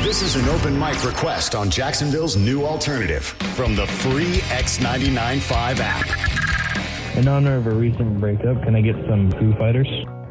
This is an open mic request on Jacksonville's new alternative from the free X99.5 app. In honor of a recent breakup, can I get some Foo Fighters?